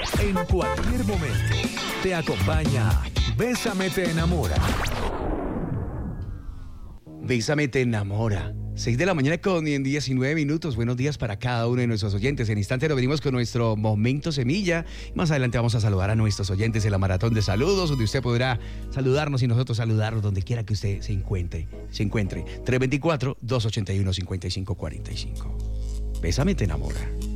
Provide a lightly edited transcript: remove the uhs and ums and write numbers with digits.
En cualquier momento, te acompaña Bésame te enamora. Bésame te enamora. 6 de la mañana con 19 minutos. Buenos días para cada uno de nuestros oyentes. En instante nos venimos con nuestro Momento Semilla. Más adelante vamos a saludar a nuestros oyentes en la maratón de saludos, donde usted podrá saludarnos y nosotros saludarlos donde quiera que usted se encuentre. 324-281-5545. Bésame te enamora.